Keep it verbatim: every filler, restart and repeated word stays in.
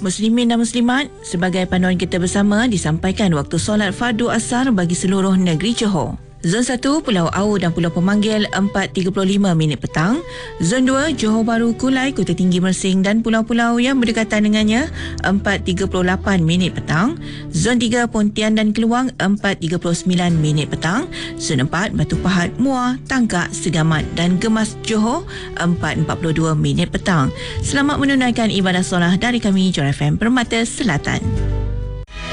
Muslimin dan Muslimat, sebagai panduan kita bersama disampaikan waktu solat fardu asar bagi seluruh negeri Johor. Zon satu, Pulau Au dan Pulau Pemanggil empat tiga puluh lima minit petang. Zon dua, Johor Bahru, Kulai, Kota Tinggi Mersing dan pulau-pulau yang berdekatan dengannya empat tiga puluh lapan minit petang. Zon tiga, Pontian dan Keluang empat tiga puluh sembilan minit petang. Zon empat, Batu Pahat, Muar, Tangkak, Segamat dan Gemas Johor empat empat puluh dua minit petang. Selamat menunaikan ibadah solat dari kami Johor F M Permata Selatan.